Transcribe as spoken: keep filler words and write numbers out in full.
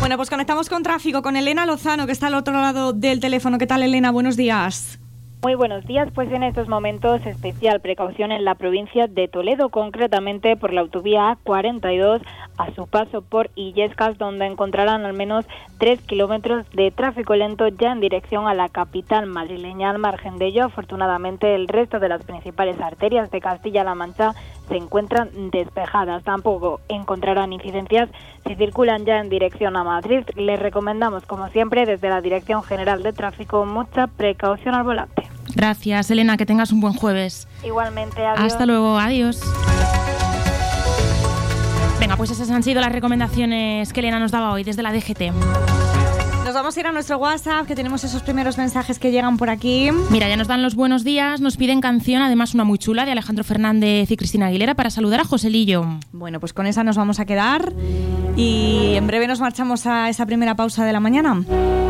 Bueno, pues conectamos con tráfico con Elena Lozano, que está al otro lado del teléfono. ¿Qué tal, Elena? Buenos días. Muy buenos días, pues en estos momentos especial precaución en la provincia de Toledo, concretamente por la autovía A cuarenta y dos a su paso por Illescas, donde encontrarán al menos tres kilómetros de tráfico lento ya en dirección a la capital madrileña. Al margen de ello, afortunadamente el resto de las principales arterias de Castilla-La Mancha se encuentran despejadas. Tampoco encontrarán incidencias si circulan ya en dirección a Madrid. Les recomendamos, como siempre, desde la Dirección General de Tráfico, mucha precaución al volante. Gracias, Elena, que tengas un buen jueves. Igualmente, adiós. Hasta luego, adiós. Venga, pues esas han sido las recomendaciones que Elena nos daba hoy desde la D G T. Nos vamos a ir a nuestro WhatsApp, que tenemos esos primeros mensajes que llegan por aquí. Mira, ya nos dan los buenos días, nos piden canción, además una muy chula, de Alejandro Fernández y Cristina Aguilera, para saludar a Joselillo. Bueno, pues con esa nos vamos a quedar y en breve nos marchamos a esa primera pausa de la mañana.